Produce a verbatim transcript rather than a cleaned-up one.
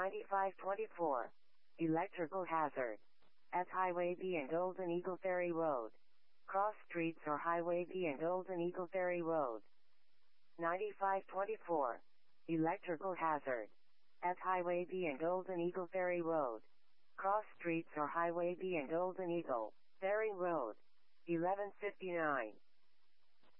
ninety-five twenty-four. Electrical hazard. At Highway B and Golden Eagle Ferry Road. Cross streets or Highway B and Golden Eagle Ferry Road. ninety-five twenty-four. Electrical hazard. At Highway B and Golden Eagle Ferry Road. Cross streets or Highway B and Golden Eagle Ferry Road. eleven fifty-nine.